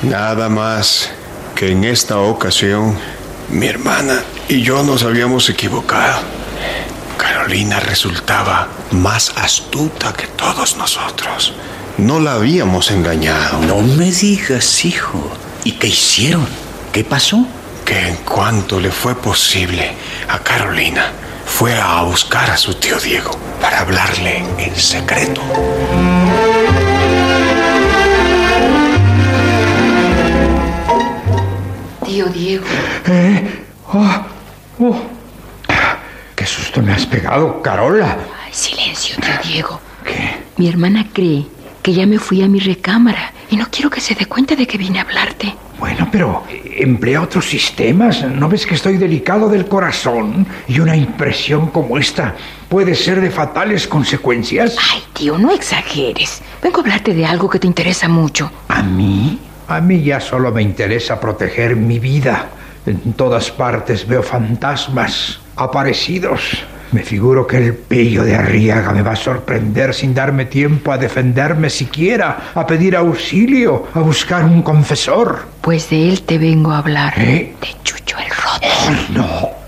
Nada más que en esta ocasión mi hermana y yo nos habíamos equivocado. Carolina resultaba más astuta que todos nosotros. No la habíamos engañado. No me digas, hijo. ¿Y qué hicieron? ¿Qué pasó? Que en cuanto le fue posible a Carolina, fue a buscar a su tío Diego para hablarle en secreto. Tío Diego. ¡Qué susto me has pegado, Carola! Ay, silencio, tío Diego. ¿Qué? Mi hermana cree que ya me fui a mi recámara y no quiero que se dé cuenta de que vine a hablarte. Bueno, pero emplea otros sistemas. ¿No ves que estoy delicado del corazón? Y una impresión como esta puede ser de fatales consecuencias. Ay, tío, no exageres. Vengo a hablarte de algo que te interesa mucho. ¿A mí? A mí ya solo me interesa proteger mi vida. En todas partes veo fantasmas, aparecidos. Me figuro que el pillo de Arriaga me va a sorprender sin darme tiempo a defenderme siquiera, a pedir auxilio, a buscar un confesor. Pues de él te vengo a hablar. ¿Eh? De Chucho el Roto. ¡Ay, no!